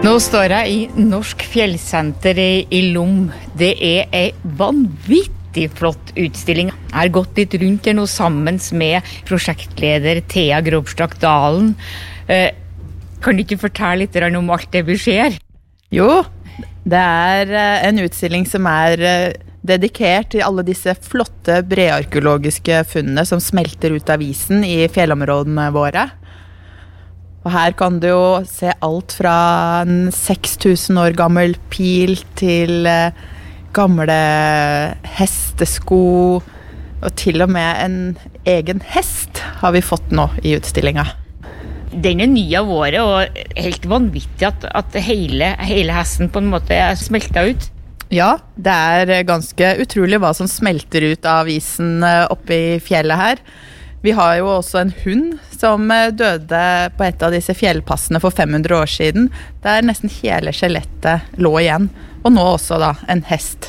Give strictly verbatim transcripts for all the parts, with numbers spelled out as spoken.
Nå står jeg i Norsk Fjellsenter i Lom. Det er en vanvittig flott utstilling. Jeg har gått litt rundt her nå sammen med prosjektleder Thea Grobstak Dalen. Eh, kan du ikke fortelle litt om alt det vi ser? Jo, det er en utstilling som er dedikert til alle disse flotte brearkeologiske funnene som smelter ut av isen i fjellområdene våre. Og her kan du jo se alt fra en seks tusen år gammel pil til gamle hestesko, og til og med en egen hest har vi fått nå i utstillingen. Den er ny av året, og helt vanvittig at, at hele, hele hesten på en måte er smeltet ut. Ja, det er ganske utrolig hva som smelter ut av isen oppe i fjellet her. Vi har jo også en hund som døde på et av disse fjellpassene for fem hundre år siden, der nesten hele skjelettet lå igjen, og nå også da en hest.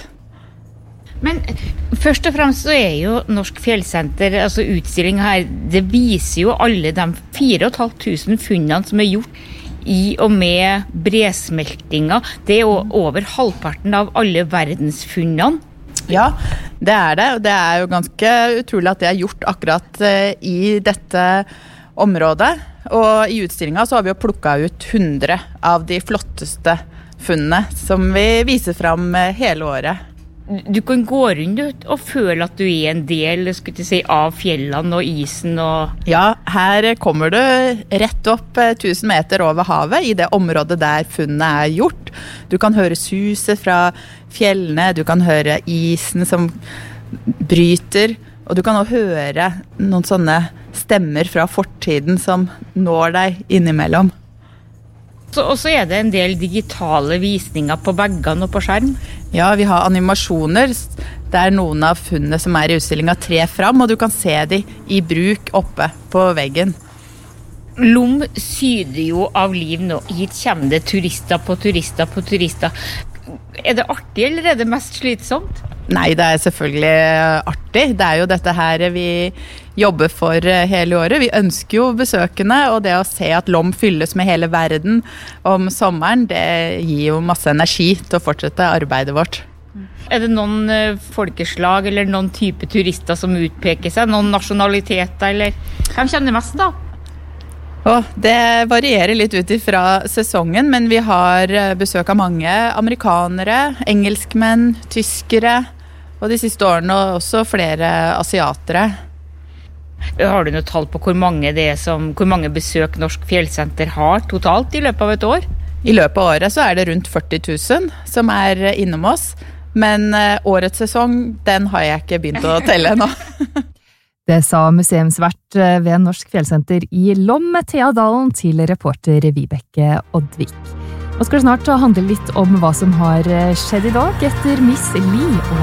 Men først og fremst så er jo Norsk Fjellsenter, altså utstilling her, det viser jo alle de fire og et halvt tusen funnene som er gjort i og med bresmeltinga. Det er jo over halvparten av alle verdensfunnene. Ja, det er det, og det er jo ganske utrolig at det er gjort akkurat i dette området. Og i utstillingen så har vi jo plukket ut hundre av de flotteste funnene som vi viser frem hele året. Du kan gå rundt og føle at du er en del, skulle jeg si, av fjellene og isen og... Ja, her kommer du rett opp tusen meter over havet i det området der funnet er gjort. Du kan høre suset fra fjellene, du kan høre isen som bryter, og du kan også høre noen sånne stemmer fra fortiden som når deg innimellom. Så, og så er det en del digitale visninger på veggene og på skjerm. Ja, vi har animasjoner der noen av funnene som er i utstillingen trer fram, og du kan se de i bruk oppe på veggen. Lom syder jo av liv nå. Hit kommer det turister på turister på turister. Er det artig, eller er det mest slitsomt? Nei, det er selvfølgelig artig. Det er jo dette her vi jobber for hele året. Vi ønsker jo besøkende, og det å se at Lom fylles med hele verden om sommeren, det gir jo masse energi til å fortsette arbeidet vårt. Er det noen folkeslag eller noen type turister som utpeker seg? Noen nasjonaliteter, eller hvem kjenner mest da? Og det varierer litt ut fra sesongen, men vi har besøk av mange amerikanere, engelskmenn, tyskere, og de siste årene også flere asiatere. Har du noe tall på hvor mange, det er som, hvor mange besøk Norsk Fjellsenter har totalt i løpet av et år? I løpet av året så er det rundt førti tusen som er innom oss, men årets sesong, den har jeg ikke begynt å telle ennå. Det sa museumsvert ved Norsk Fjellsenter i Lom, Thea Dalen, til reporter Vibeke Oddvik. Nå skal det snart handle litt om hva som har skjedd i dag etter Miss Li og